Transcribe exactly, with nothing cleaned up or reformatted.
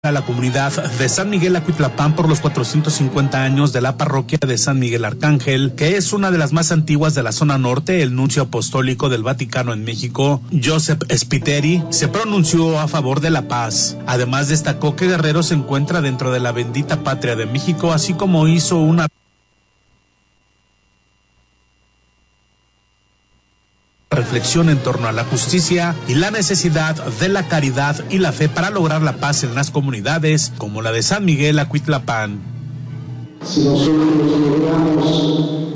A la comunidad de San Miguel Acuitlapán por los cuatrocientos cincuenta años de la parroquia de San Miguel Arcángel, que es una de las más antiguas de la zona norte. El nuncio apostólico del Vaticano en México, Joseph Spiteri, se pronunció a favor de la paz. Además destacó que Guerrero se encuentra dentro de la bendita patria de México, así como hizo una reflexión en torno a la justicia y la necesidad de la caridad y la fe para lograr la paz en las comunidades como la de San Miguel Acuitlapán. Si nosotros logramos